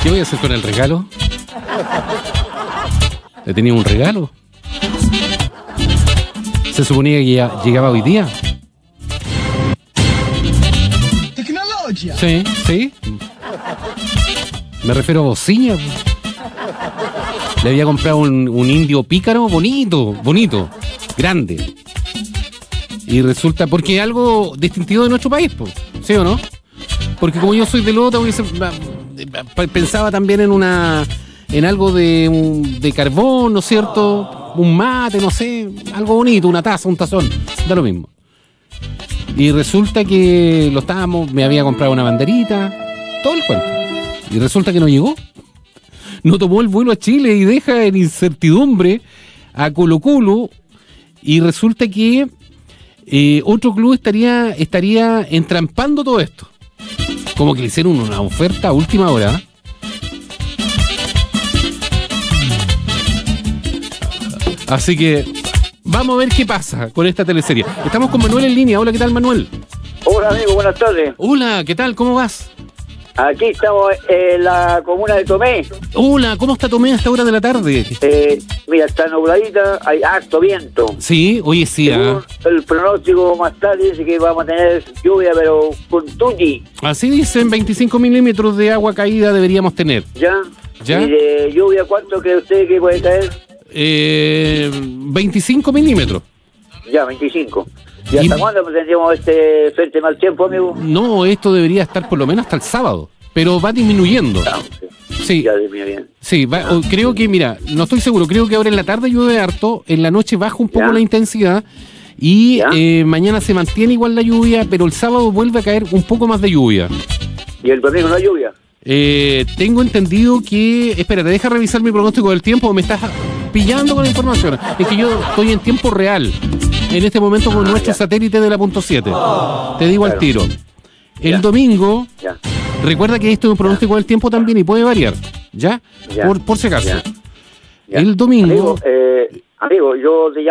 ¿Qué voy a hacer con el regalo? ¿Le tenía un regalo? ¿Se suponía que ya llegaba hoy día? Tecnología. Sí. Me refiero a bocina. Le había comprado un indio pícaro bonito, grande. Y resulta, porque es algo distintivo de nuestro país, ¿sí o no? Porque como yo soy de Lota, pensaba también en algo de carbón, ¿no es cierto? Un mate, no sé, algo bonito, una taza, un tazón, da lo mismo. Y resulta que me había comprado una banderita, todo el cuento. Y resulta que no llegó. No tomó el vuelo a Chile y deja en incertidumbre a Colo-Colo. Y resulta que otro club estaría entrampando todo esto. Como que le hicieron una oferta a última hora. Así que vamos a ver qué pasa con esta teleserie. Estamos con Manuel en línea. Hola, ¿qué tal, Manuel? Hola, amigo, buenas tardes. Hola, ¿qué tal? ¿Cómo vas? Aquí estamos en la comuna de Tomé. Hola, ¿cómo está Tomé a esta hora de la tarde? Mira, está nubladita, hay harto viento. Sí, oye, sí. Según el pronóstico más tarde dice que vamos a tener lluvia, pero con tuyi. Así dicen, 25 milímetros de agua caída deberíamos tener. ¿Ya? ¿Ya? ¿Y de lluvia cuánto cree usted que puede caer? 25 milímetros. Ya, 25. ¿Y hasta cuándo tendríamos este frente mal tiempo, amigo? No, esto debería estar por lo menos hasta el sábado, pero va disminuyendo. Sí. Ya disminuye bien. Sí, creo que, mira, no estoy seguro, creo que ahora en la tarde llueve harto, en la noche baja un poco la intensidad y mañana se mantiene igual la lluvia, pero el sábado vuelve a caer un poco más de lluvia. ¿Y el domingo no hay lluvia? Tengo entendido que... Espérate, deja revisar mi pronóstico del tiempo, me estás pillando con la información. Es que yo estoy en tiempo real, en este momento con nuestro satélite de la punto 7. Te digo al tiro. El domingo... Recuerda que esto es un pronóstico del tiempo también y puede variar, ¿ya? Por si acaso. El domingo... Amigo, yo te llamo